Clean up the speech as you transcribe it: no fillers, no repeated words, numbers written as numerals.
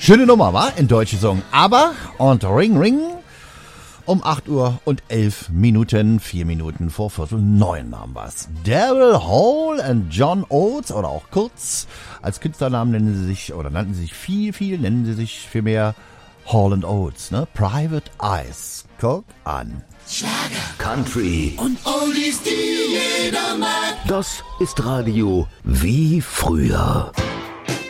Schöne Nummer, wa? In Deutsch gesungen. Aber und Ring Ring um 8 Uhr und 11 Minuten, 4 Minuten vor Viertel 9 haben wir's. Daryl Hall and John Oates oder auch kurz als Künstlernamen nennen sie sich oder nannten sie sich nennen sie sich vielmehr Hall and Oates, ne? Private Eyes. Guck an. Schlager, Country und Oldies, die jeder mag. Das ist Radio wie früher.